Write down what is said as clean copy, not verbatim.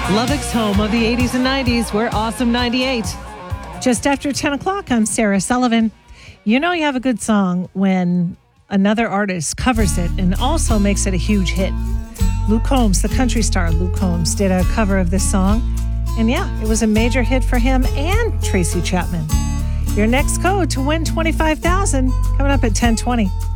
Lubbock's home of the 80s and 90s. We're Awesome 98. Just after 10 o'clock, I'm Sarah Sullivan. You know you have a good song when another artist covers it and also makes it a huge hit. Luke Combs, the country star Luke Combs, did a cover of this song. And yeah, it was a major hit for him and Tracy Chapman. Your next code to win $25,000 coming up at 10:20.